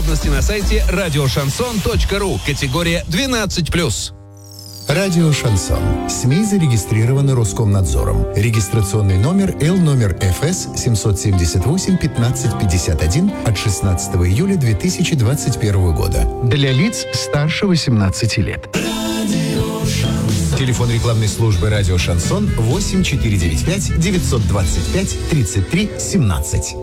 Подробности на сайте радиошансон.ру. Категория 12+. Радио «Шансон». СМИ зарегистрированы Роскомнадзором. Регистрационный номер Л номер ФС 778-1551 от 16 июля 2021 года. Для лиц старше 18 лет. Телефон рекламной службы «Радио Шансон» 8495 925 33 17.